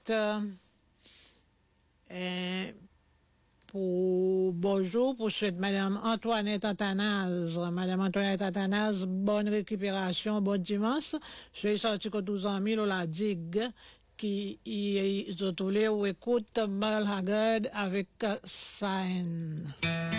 pour bonjour, pour souhaiter Madame Antoinette Athanase. Madame Antoinette Athanase, bonne récupération, bon dimanche. Je suis sorti que 12 ans, la digue, qui y est ou écoute Mal Haggard avec Sain.